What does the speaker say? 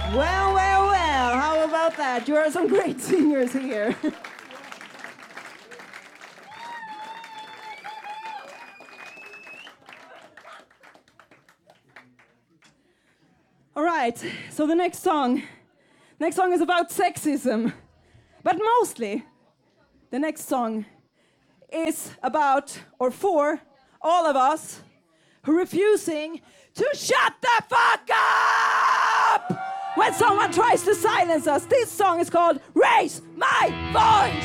Well, well, well, how about that? You are some great singers here. All right, so the next song is about sexism. But mostly, the next song is about, or for, all of us who are refusing to shut the fuck up when someone tries to silence us. This song is called Raise My Voice.